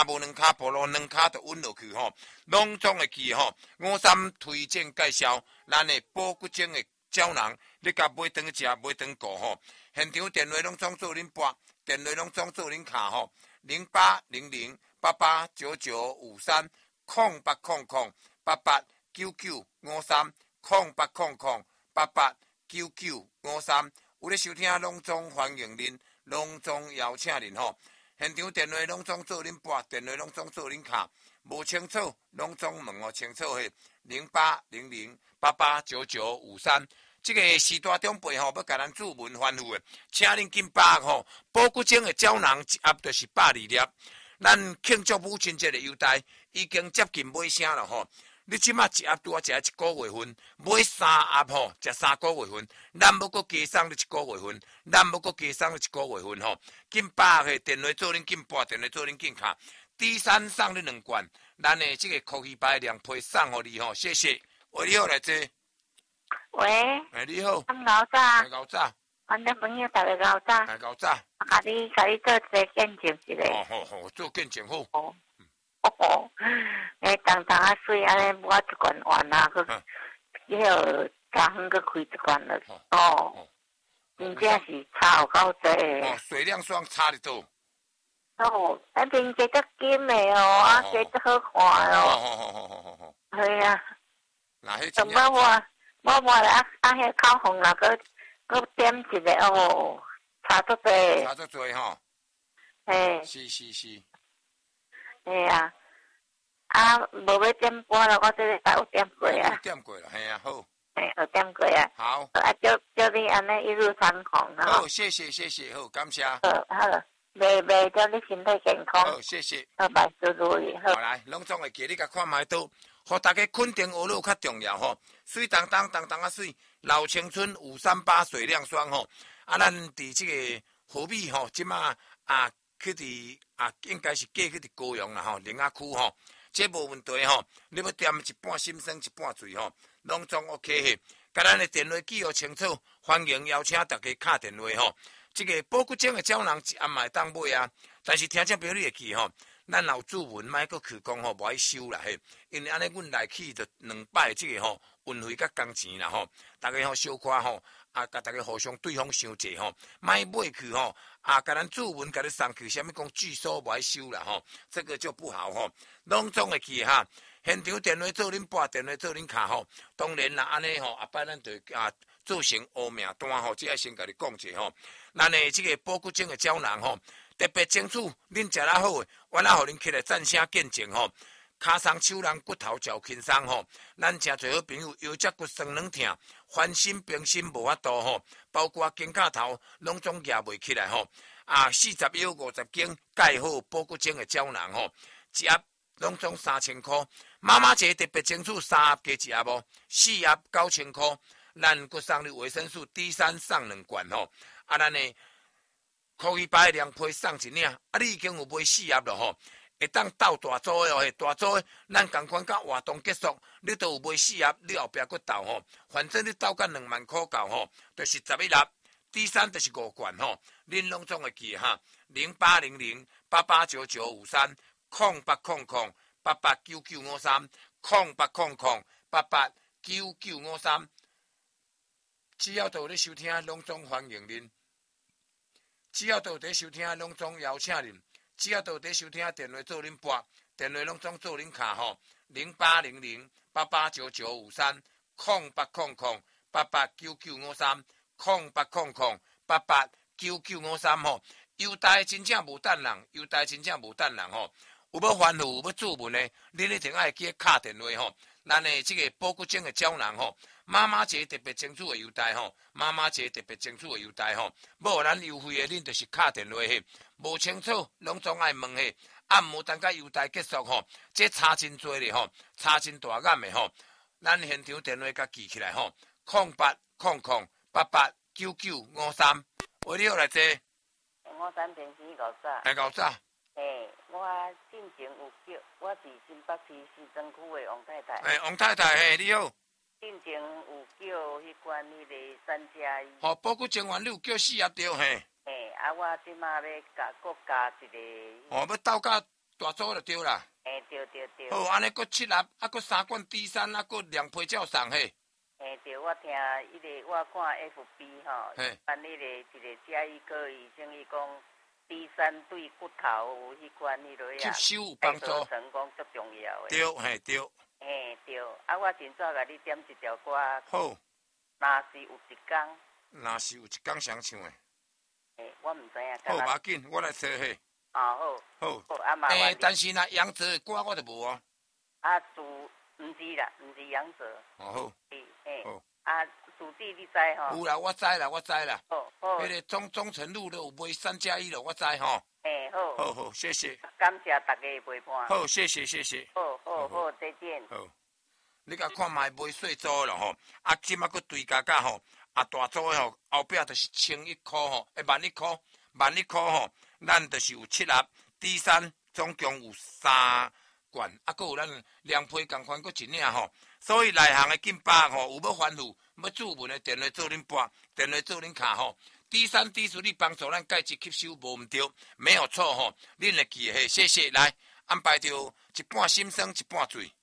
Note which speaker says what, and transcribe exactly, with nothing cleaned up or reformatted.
Speaker 1: 啊无两骹步路，两骹就稳落去吼。拢总会记吼，五三推荐介绍咱的保骨精的胶囊，你甲买顿食，买顿顾吼。现场电话拢总做恁拨，电话拢总做恁卡吼，零八零零八八九九五三空八空空八八九九五三空八空空八八九九五三，有咧收听拢总欢迎恁，拢总邀请恁吼。现场电话拢总做恁拨，电话拢总做恁卡，无清楚拢总问我清楚嘿，零八零零八八九九五三。这个时大长辈吼，要甲咱注文吩咐的，请恁紧把吼保骨精的胶囊一盒就是百二粒。咱庆祝母亲节的优待已经接近尾声了吼。你即马一盒拄啊食一个月份，买三盒吼，食三个月份，咱要阁加送你一个月份，咱要阁加送你一个月份吼。紧把个电话做恁紧拨，电话做恁紧卡。第三送你两罐，咱的这个科技牌凉皮送互你吼，谢谢。喂，你好来坐。
Speaker 2: 喂，
Speaker 1: 哎，你好。
Speaker 2: 咁老早。
Speaker 1: 哎，老早。
Speaker 2: 阮的朋友大家老早。
Speaker 1: 哎，老早。
Speaker 2: 我甲你甲你做一个见证一个。
Speaker 1: 哦，好好，做见证好。
Speaker 2: 哦。哦，诶，当当啊水安尼抹一罐完啊，佮迄个加远佮开一罐了。哦。真正是差有够济。
Speaker 1: 哦，水亮霜差得多。
Speaker 2: 哦，啊，面加得金的哦，啊，加得好看哦。
Speaker 1: 哦哦哦哦哦。
Speaker 2: 系啊。
Speaker 1: 那迄
Speaker 2: 真正。我我我来啊啊，迄烤红啦，佮佮点一个哦，差足济。
Speaker 1: 差足济吼。
Speaker 2: 嘿。
Speaker 1: 是是是。
Speaker 2: 嘿啊，啊，无要点播了，我这个有点过啊。
Speaker 1: 点过了，嘿啊，好。
Speaker 2: 嘿，有点过啊。
Speaker 1: 好。
Speaker 2: 啊，叫叫你安尼一路长虹啊。
Speaker 1: 好，谢谢谢谢，好，感谢。
Speaker 2: 好，好，袂袂叫你身体健康。
Speaker 1: 好，谢谢。
Speaker 2: 好，万事如意。好，
Speaker 1: 来，拢总会记你甲看卖倒，互大家肯定学路较重要吼。水当当当当啊水，老青春五三八水亮霜吼。啊，咱伫即个河米吼，即马啊。去伫啊，应该是过去伫高雄啦吼，林雅区吼，这无问题吼。你要点一半心酸一半醉吼，拢总 OK 嘿。甲咱的电话记号清楚，欢迎邀请大家敲电话吼。这个保骨精的胶囊一暗嘛会当买啊，但是听众朋友你会记吼，咱老注文莫阁去讲吼，无爱收啦嘿，因为安尼阮来去就两摆即个吼运费甲工钱啦吼，大家吼小可吼。啊，甲大家互相对方伤济吼，买买去吼，啊，甲咱注文甲你送去，啥物讲据说无爱收啦吼，这个就不好吼。拢总会记哈，现场电话做恁拨，电话做恁卡吼。当然啦，安尼吼，后摆咱就啊做成乌名单吼，即爱先甲你讲者吼。咱的即个保骨精的胶囊吼，特别清楚，恁食了好诶，我来互恁起来赞声见证吼。骹松手人骨头脚轻松吼，咱诚侪好朋友腰脊骨酸软疼，翻身平身无法度吼，包括肩胛头拢总举袂起来吼。啊，四十腰五十斤盖好保骨精的胶囊吼，一盒拢总三千块。妈妈节特别清楚，三盒加一盒无，四盒九千块。咱骨送你维生素 D 三送两罐吼，啊，咱的科技牌凉皮送一领，啊，你已经有买四盒了吼。会当斗大组的哦，大组的，咱共款甲活动结束，你都有买四盒，你后壁佫斗吼，反正你斗甲两万块够吼，就是十一盒，第三就是五罐吼，恁拢总会记哈，零八零零八八九九五三，空八空空八八九九五三，空八空空八八九九五三，只要都有咧收听，拢总欢迎恁；只要都有咧收听，拢总邀请恁。只要都在收听电话做恁拨，电话拢总做恁卡吼，零八零零八八九九五三，空八空空八八九九五三，空八空空八八九九五三吼，优待真正无等人，优待真正无等人吼。有要吩咐有要注文的，恁一定爱记敲电话吼。咱的这个保骨精的胶囊吼，妈妈节特别清楚的优待吼，妈妈节特别清楚的优待吼，无咱优惠的恁就是敲电话嘿，无清楚拢总爱问嘿，暗暝等甲优待结束吼，这差真多咧吼，差真大眼的吼，咱现场电话甲记起来吼，空八空空八八九九五三，喂，你好来坐。
Speaker 3: 我三平时五早。
Speaker 1: 来五早。
Speaker 3: 诶，我进前有叫，我是新北市市政区的王太太。
Speaker 1: 诶，王太太，嘿，你好。
Speaker 3: 进前有叫迄款迄个三加一。
Speaker 1: 好，保骨精丸你有叫四盒对嘿。
Speaker 3: 嘿，啊，我即马要加国加一个。
Speaker 1: 哦，要斗加大组就对啦。
Speaker 3: 嘿，对对对。
Speaker 1: 好，安尼佫七粒，啊佫三罐 D 三，啊佫两批照送嘿。
Speaker 3: 嘿，对，我听迄个我看 F B 吼，办迄个一个加医科医生伊讲 D 三对骨头有迄款迄落啊，
Speaker 1: 吸收有帮助，
Speaker 3: 成功足重要诶。
Speaker 1: 对，嘿对。
Speaker 3: 嘿对，啊我真早甲你点一条歌。
Speaker 1: 好。
Speaker 3: 若是有一天。
Speaker 1: 若是有一天谁唱诶？
Speaker 3: 诶，我毋知影。
Speaker 1: 好，无要紧，我来找嘿。
Speaker 3: 啊好。
Speaker 1: 好。
Speaker 3: 好，啊麻烦。
Speaker 1: 诶，但是若杨泽诶歌我就无哦。
Speaker 3: 啊，主毋是啦，毋是杨泽。
Speaker 1: 哦好。
Speaker 3: 嘿，嘿。
Speaker 1: 好。
Speaker 3: 啊，主弟你知吼？
Speaker 1: 有啦，我知啦，我知啦。
Speaker 3: 好好。
Speaker 1: 迄个中中城路都有卖三加一咯，我知吼。
Speaker 3: 嘿，好。
Speaker 1: 好好，谢谢。
Speaker 3: 感谢大家的陪伴。
Speaker 1: 好，谢谢谢谢。
Speaker 3: 好好好，再见。
Speaker 1: 好。你甲看卖卖细组咯吼，啊，即马佫对价价吼，啊大组诶吼，后壁就是千一箍吼，诶万一箍，万一箍吼，咱就是有七粒 D 三，总共有三罐，啊，佫有咱两批共款佫一领吼，所以内行诶紧把吼，有要反复要注文诶电话做恁拨，电话做恁卡吼 ，D 三 D 四你帮助咱钙质吸收无毋对，没有错吼，恁会记嘿，谢谢来安排着一半心酸一半醉。